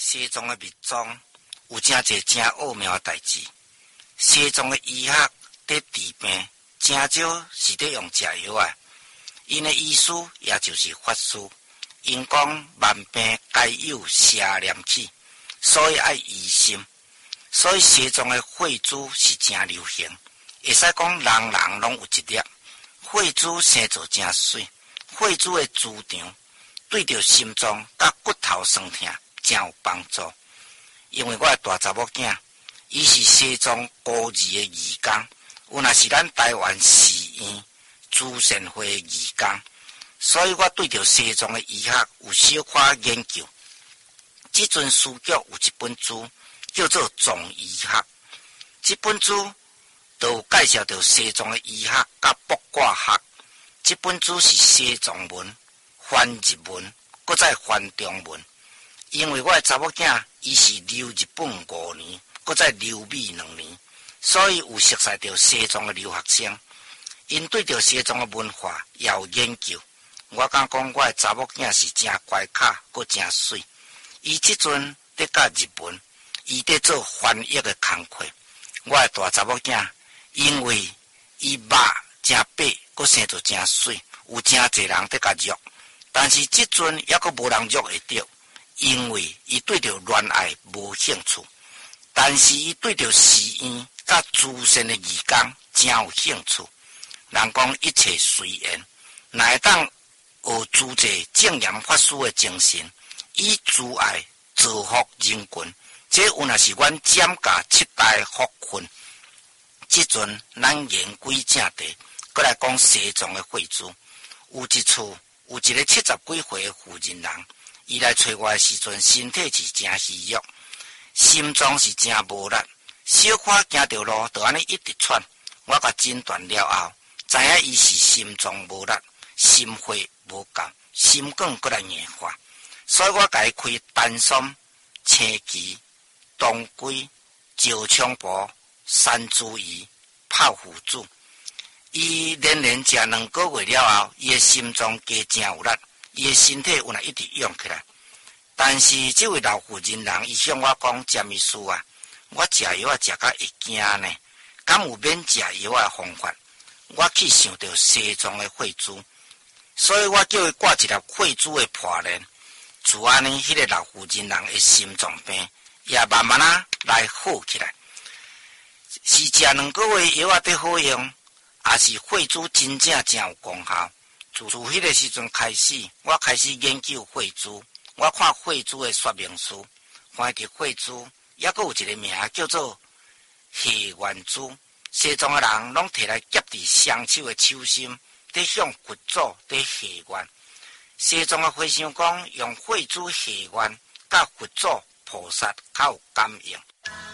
西藏的密宗有真侪真奥妙的代志。西藏的医学伫治病，真少是伫用食药啊。因的医师也就是法师，因讲万病皆有邪念起，所以爱医心。所以西藏的慧珠是真流行，会使讲人人拢有一粒。慧珠生做真水，慧珠的珠场对着心脏甲骨头酸痛真有帮助。因为我的大查某囝，伊是西藏高二的义工，有若是咱台湾寺院慈善会的义工，所以我对着西藏的医学有小可研究。即阵书局有一本书叫做《藏医学》，这本书都有介绍到西藏的医学甲卜卦学。这本书是西藏文、翻日文，搁再翻中文。因为我的查某囝伊是留日本5年，搁再留美2年，所以有熟悉到西藏的留学生。因对着西藏的文化也有研究。我敢讲我的查某囝是真乖巧，搁真水。伊即阵伫教日文，伊伫做翻译的工课。我的大查某囝，因为伊肉真白，搁生做真水，有真侪人伫甲约，但是即阵抑搁无人约会着，因为伊对着恋爱无兴趣，但是伊对着寺院甲慈善的义工真有兴趣。人讲一切随缘，若会当学诸者正言法师的精神，以慈爱造福人群，这有若是阮占家7代的福分。即阵咱言归正题，搁来讲西藏的慧珠。有一处有一个70几岁的妇人人，伊来找我的时阵，身体是真虚弱，心脏是真无力，小可行着路，就安尼一直喘。我甲诊断了后，知影伊是心脏无力，心火无够，心梗搁来硬化。所以我甲伊开丹参、青桔、当归、石菖蒲、山茱萸、泡腐子。伊连食2个月了后，伊的心脏加真有力，伊的身体有若一直用起来。但是这位老妇人人，伊向我讲：詹医师啊，我食药食甲会惊呢，敢有免食药的方法？我去想到西藏的慧珠，所以我叫伊挂一粒慧珠的破链。自安尼，迄个老妇人人的心脏病也慢慢来好起来。是食2个月药啊，得好用，也是慧珠真正真有功效。自迄个时阵开始，我开始研究慧珠。我看慧珠的说明书，翻译慧珠，也阁有一个名叫做下元珠。西藏的人拢摕来夹伫双手的手心，伫向佛祖伫下愿。西藏的和尚讲，用慧珠下愿，甲佛祖菩萨较有感应。